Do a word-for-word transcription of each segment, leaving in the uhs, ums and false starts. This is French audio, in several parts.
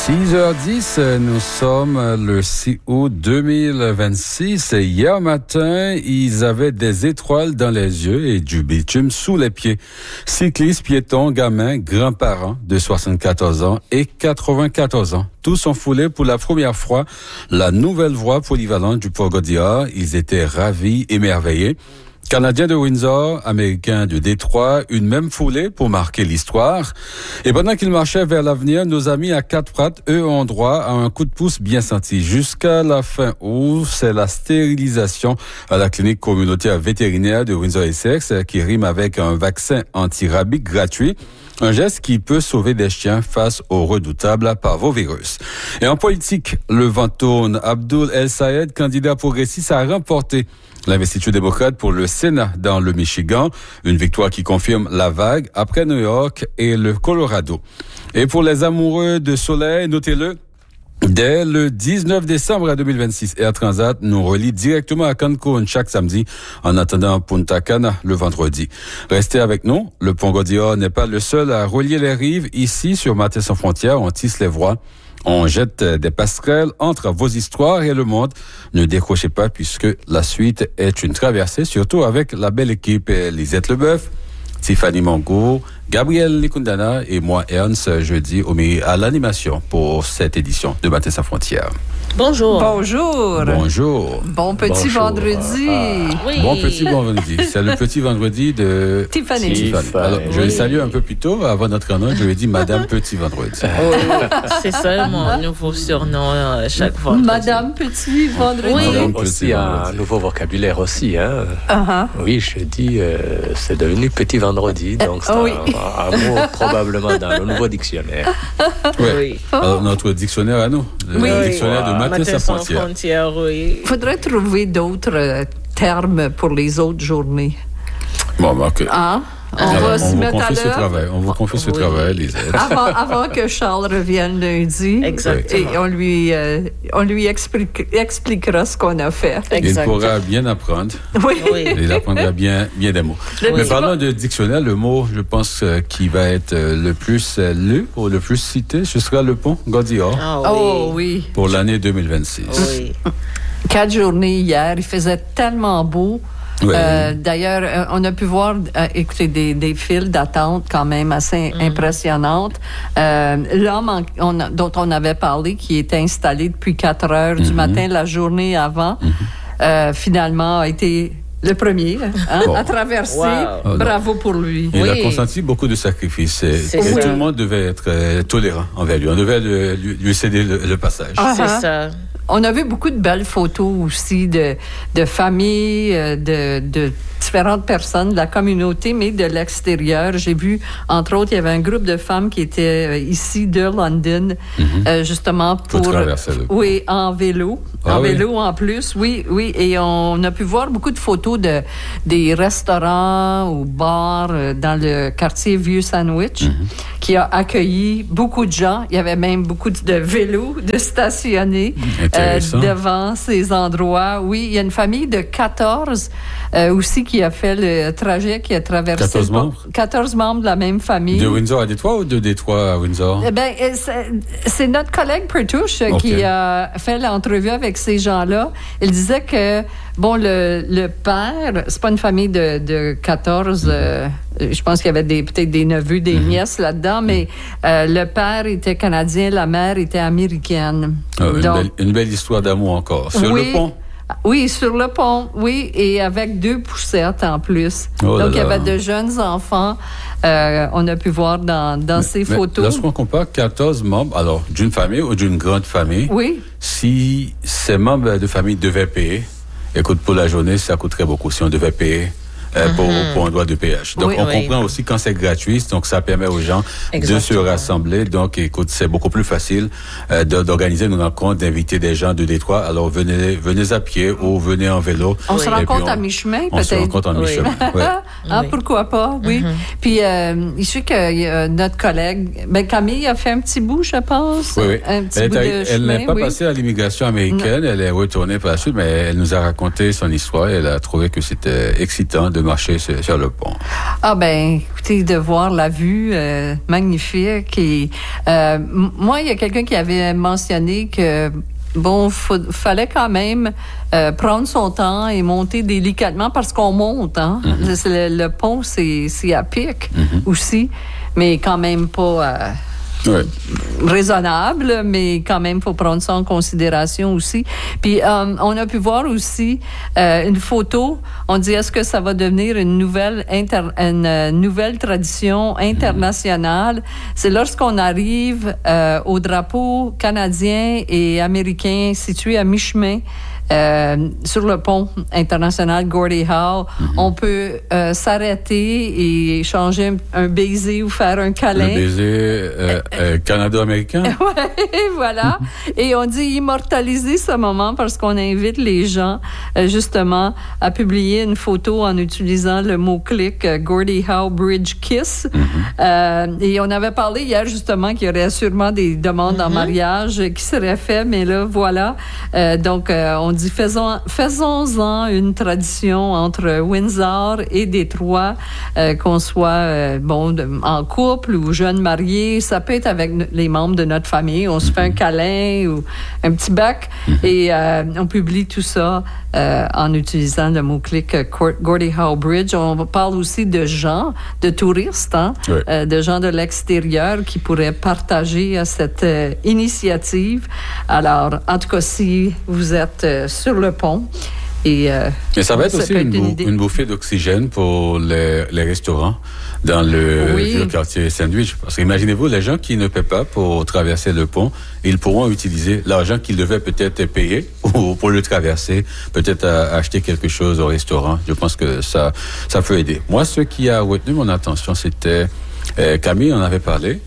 six heures dix, nous sommes le six août deux mille vingt-six. Hier matin, ils avaient des étoiles dans les yeux et du bitume sous les pieds. Cyclistes, piétons, gamins, grands-parents de soixante-quatorze ans et quatre-vingt-quatorze ans. Tous ont foulé pour la première fois la nouvelle voie polyvalente du Pont Gaudiard. Ils étaient ravis, émerveillés. Canadiens de Windsor, Américains de Détroit, une même foulée pour marquer l'histoire. Et pendant qu'ils marchaient vers l'avenir, nos amis à Quatre-Prattes, eux, ont droit à un coup de pouce bien senti. Jusqu'à la fin août, c'est la stérilisation à la clinique communautaire vétérinaire de Windsor-Essex qui rime avec un vaccin anti-rabique gratuit. Un geste qui peut sauver des chiens face au redoutable parvovirus. Et en politique, le vent tourne. Abdoul El Sayed, candidat progressiste, a remporté l'investiture démocrate pour le Sénat dans le Michigan. Une victoire qui confirme la vague après New York et le Colorado. Et pour les amoureux de soleil, notez-le, dès le dix-neuf décembre deux mille vingt-six, Air Transat nous relie directement à Cancun chaque samedi en attendant Punta Cana le vendredi. Restez avec nous. Le Pont Gaudiard n'est pas le seul à relier les rives. Ici, sur Matin sans frontières, on tisse les voies. On jette des passerelles entre vos histoires et le monde. Ne décrochez pas puisque la suite est une traversée, surtout avec la belle équipe Lisette Leboeuf, Tiffany Mango, Gabriel Likundana et moi, Ernst, jeudi au milieu à l'animation pour cette édition de Matin sans frontières. Bonjour. Bonjour. Bonjour. Bon petit Bonjour. vendredi. Ah. Oui. Bon petit vendredi. C'est le petit vendredi de Tiffany. Tiffany. Alors, je l'ai salué un peu plus tôt, avant notre annonce, je lui ai dit Madame Petit Vendredi. Oui, c'est ça mon nouveau surnom euh, chaque fois. Madame Petit vendredi. Oui. Madame Aussi Petit un Vendredi. nouveau vocabulaire aussi. Hein. Uh-huh. Oui, je dis, euh, c'est devenu petit vendredi, donc c'est Euh, oui. un, un mot probablement dans le nouveau dictionnaire. Ouais. Oui. Alors, notre dictionnaire à nous, le Oui. dictionnaire de Matin sans frontières. frontières, oui. Il faudrait trouver d'autres euh, termes pour les autres journées. Bon, ben, ok. Hein? On Alors, va on se vous mettre à confie ce l'œuvre. travail. On vous confie ce Oui. travail, Lisette. Avant, avant que Charles revienne lundi. Exactement. Et on lui, euh, on lui explique, expliquera ce qu'on a fait. Il Exactement. pourra bien apprendre. Oui. Oui. Il apprendra bien, bien des mots. Le Mais petit parlons va- de dictionnaire, le mot, je pense, euh, qui va être euh, le plus euh, lu ou le plus cité, ce sera le Pont Gaudiard Ah Oh oui. oui. pour l'année deux mille vingt-six. Oui. Quatre journées hier. Il faisait tellement beau. Ouais. Euh, d'ailleurs, euh, on a pu voir, euh, écoutez, des, des files d'attente quand même assez Mm. impressionnantes. Euh, l'homme en- on a- dont on avait parlé, qui était installé depuis quatre heures du Mhm. matin, la journée avant, euh, finalement a été le premier hein, Bon. à traverser. Wow. Oh, Bravo pour lui. Il Oui. a consenti beaucoup de sacrifices et, C'est et ça. tout le monde devait être euh, tolérant envers lui. On devait le- lui, lui céder le, le passage. Ah. C'est Uh-huh. ça. On a vu beaucoup de belles photos aussi de, de familles, euh, de, de différentes personnes de la communauté, mais de l'extérieur. J'ai vu, entre autres, il y avait un groupe de femmes qui étaient euh, ici de London, euh, justement pour... Pour traverser le pont. Oui, en vélo. Ah en oui? vélo en plus, oui, oui. Et on a pu voir beaucoup de photos de des restaurants ou bars euh, dans le quartier Vieux Sandwich, qui a accueilli beaucoup de gens. Il y avait même beaucoup de vélos de stationnés euh, Intéressant. devant ces endroits. Oui, il y a une famille de quatorze euh, aussi qui a fait le trajet, qui a traversé... quatorze le pont. membres? quatorze membres de la même famille. De Windsor à Détroit ou de Détroit à Windsor? Eh ben, euh, c'est- c'est notre collègue Pertouche euh, Ok. qui a fait l'entrevue avec ces gens-là. Il disait que, bon, le, le père, c'est pas une famille de, de quatorze, euh, je pense qu'il y avait des, peut-être des neveux, des nièces là-dedans, mais euh, le père était canadien, la mère était américaine. Ah, une, Donc, belle, une belle histoire d'amour encore. Sur oui, le pont? Oui, sur le pont, oui, et avec deux poussettes en plus. Oh là Donc, il y là. avait de jeunes enfants, euh, on a pu voir dans, dans ces Mais photos. lorsqu'on compare quatorze membres, alors d'une famille ou d'une grande famille, Oui. si ces membres de famille devaient payer, écoute, pour la journée, ça coûterait beaucoup si on devait payer euh, pour, pour un droit de péage. Donc, Oui, on oui. comprend aussi quand c'est gratuit, donc ça permet aux gens de se Exactement. rassembler. Donc, écoute, c'est beaucoup plus facile euh, de- d'organiser une rencontre, d'inviter des gens de Détroit. Alors, venez, venez à pied ou venez en vélo. On se Et puis rencontre on- à mi-chemin, On se peut-être. rencontre en Oui. mi-chemin. Ouais. Ah, Oui. pourquoi pas, oui. Puis, euh, il suffit que euh, notre collègue, ben Camille a fait un petit bout, je pense. Oui, oui. Un petit Elle, bout est de allée- elle chemin, n'est pas oui. passée à l'immigration américaine, elle est retournée par la suite, mais elle nous a raconté son histoire et elle a trouvé que c'était excitant de marcher sur, sur le pont? Ah ben, écoutez, de voir la vue euh, magnifique. Et euh, m- moi, il y a quelqu'un qui avait mentionné que bon, il fallait quand même euh, prendre son temps et monter délicatement parce qu'on monte. Hein? Mm-hmm. Le, le pont, c'est, c'est à pic mm-hmm. aussi, mais quand même pas euh, ouais. raisonnable, mais quand même, il faut prendre ça en considération aussi. Puis, euh, on a pu voir aussi euh, une photo. On dit, est-ce que ça va devenir une nouvelle, inter- une euh, nouvelle tradition internationale? C'est lorsqu'on arrive euh, au drapeau canadien et américain situé à mi-chemin, Euh, sur le pont international Gordie Howe, mm-hmm. on peut euh, s'arrêter et échanger un, un baiser ou faire un câlin. Le baiser euh, euh, canado-américain. Ouais, voilà. Et on dit immortaliser ce moment parce qu'on invite les gens euh, justement à publier une photo en utilisant le mot-clic euh, Gordie Howe Bridge Kiss. Mm-hmm. Euh, et on avait parlé hier justement qu'il y aurait sûrement des demandes mm-hmm. en mariage qui seraient faites, mais là, voilà. Euh, donc, euh, on dit faisons, faisons-en une tradition entre Windsor et Détroit, euh, qu'on soit euh, bon de, en couple ou jeune marié. Ça peut être avec n- les membres de notre famille. On se fait un câlin ou un petit bec et euh, on publie tout ça euh, en utilisant le mot-clic euh, Gordie Howe Bridge. On parle aussi de gens, de touristes, hein, oui. euh, de gens de l'extérieur qui pourraient partager euh, cette euh, initiative. Alors, en tout cas, si vous êtes euh, sur le pont. Et, euh, Mais ça va être ça aussi une, bou- une bouffée d'oxygène pour les, les restaurants dans le oui. vieux quartier Sandwich. Parce qu'imaginez-vous, les gens qui ne paient pas pour traverser le pont, ils pourront utiliser l'argent qu'ils devaient peut-être payer ou pour le traverser, peut-être à, à acheter quelque chose au restaurant. Je pense que ça, ça peut aider. Moi, ce qui a retenu mon attention, c'était, euh, Camille en avait parlé,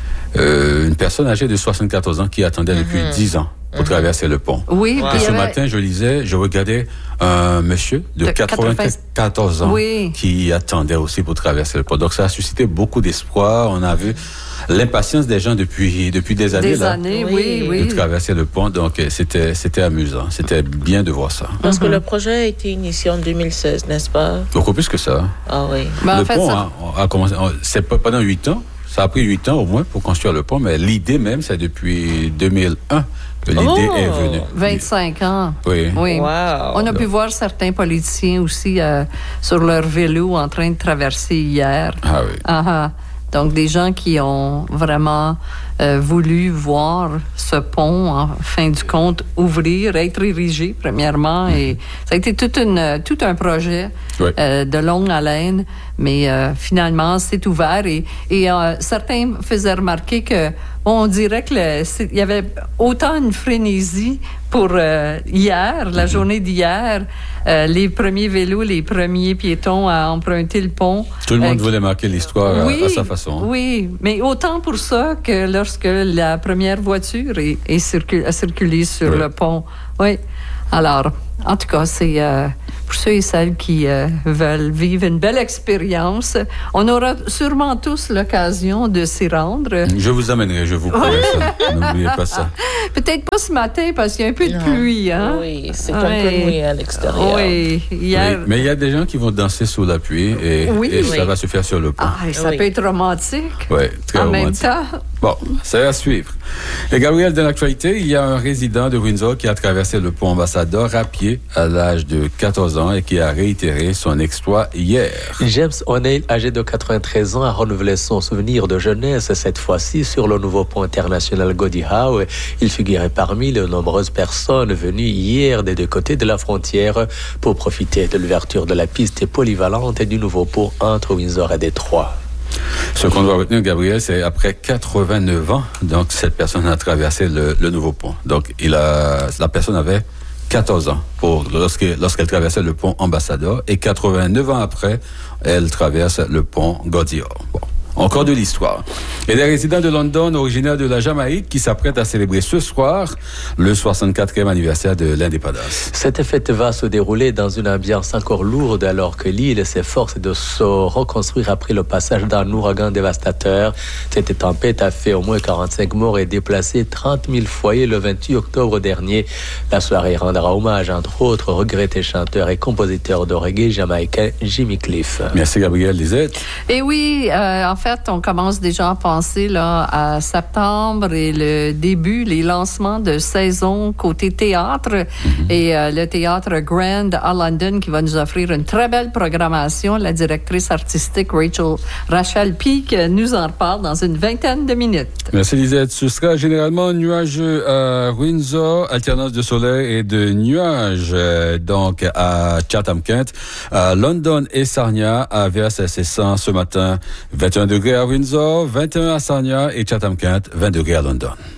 euh, une personne âgée de soixante-quatorze ans qui attendait mm-hmm. depuis dix ans pour mm-hmm. traverser le pont. Oui, wow. Et ce avait... matin, je lisais, je regardais un monsieur de, de quatre-vingt-quatorze ans oui. qui attendait aussi pour traverser le pont. Donc, ça a suscité beaucoup d'espoir. On a vu l'impatience des gens depuis, depuis des années, des là, années oui, de oui. traverser le pont. Donc, c'était, c'était amusant. C'était bien de voir ça. Parce mm-hmm. que le projet a été initié en deux mille seize, n'est-ce pas? Beaucoup plus que ça. Ah oui. Ben, le en fait, pont ça... a, a commencé, c'est pas pendant huit ans. Ça a pris huit ans au moins pour construire le pont, mais l'idée même, c'est depuis deux mille un que l'idée oh, est venue. vingt-cinq ans. Oui. oui. Wow. On a pu voir certains politiciens aussi euh, sur leur vélo en train de traverser hier. Ah oui. Ah, donc, des gens qui ont vraiment euh, voulu voir ce pont, en fin du compte, ouvrir, être érigé, premièrement. Mm-hmm. Et ça a été toute une, tout un projet oui. euh, de longue haleine, mais euh, finalement, c'est ouvert. Et, et euh, certains faisaient remarquer que, bon, on dirait qu'il y avait autant une frénésie pour euh, hier, la mm-hmm. journée d'hier, euh, les premiers vélos, les premiers piétons à emprunter le pont. Tout le monde euh, voulait marquer l'histoire oui, à, à sa façon. Oui, mais autant pour ça que lorsque la première voiture est, est circu- a circulé sur oui. le pont. Oui. Alors, en tout cas, c'est euh, pour ceux et celles qui euh, veulent vivre une belle expérience. On aura sûrement tous l'occasion de s'y rendre. Je vous amènerai, je vous promets ça. N'oubliez pas ça. Peut-être pas ce matin parce qu'il y a un peu de non. pluie. Hein? Oui, c'est oui. un peu mouillé à l'extérieur. Oui, hier... oui, mais il y a des gens qui vont danser sous la pluie et, oui, et oui. ça va se faire sur le pont. Ah, et ça oui. peut être romantique. Oui, très en romantique. En même temps. Bon, c'est à suivre. Et Gabriel, dans l'actualité, il y a un résident de Windsor qui a traversé le pont Ambassadeur à pied à l'âge de quatorze ans et qui a réitéré son exploit hier. James O'Neill, âgé de quatre-vingt-treize ans, a renouvelé son souvenir de jeunesse, cette fois-ci sur le nouveau pont international Gordie Howe. Il figurait parmi les nombreuses personnes venues hier des deux côtés de la frontière pour profiter de l'ouverture de la piste polyvalente et du nouveau pont entre Windsor et Détroit. Ce qu'on doit retenir, Gabriel, c'est après quatre-vingt-neuf ans, donc cette personne a traversé le, le nouveau pont. Donc, il a, la personne avait quatorze ans pour, lorsque, lorsqu'elle traversait le pont Ambassadeur et quatre-vingt-neuf ans après, elle traverse le pont Gordie Howe. Bon, Encore de l'histoire. Et les résidents de London, originaires de la Jamaïque, qui s'apprêtent à célébrer ce soir le soixante-quatrième anniversaire de l'indépendance. Cette fête va se dérouler dans une ambiance encore lourde alors que l'île s'efforce de se reconstruire après le passage d'un ouragan dévastateur. Cette tempête a fait au moins quarante-cinq morts et déplacé trente mille foyers le vingt-huit octobre dernier. La soirée rendra hommage, entre autres, au regretté chanteur et compositeur de reggae jamaïcain Jimmy Cliff. Merci Gabriel Lisette. Et oui, euh, en fait, on commence déjà à penser là, à septembre et le début, les lancements de saison côté théâtre. Mm-hmm. Et euh, le théâtre Grand à London qui va nous offrir une très belle programmation. La directrice artistique Rachel, Rachel Peake nous en reparle dans une vingtaine de minutes. Merci Lisette. Ce sera généralement nuageux à Windsor, alternance de soleil et de nuages. Euh, donc à Chatham-Kent, à London et Sarnia, averse incessant ce matin. vingt et un degrés à Windsor, vingt et un à Sarnia et Chatham-Kent, vingt degrés à London.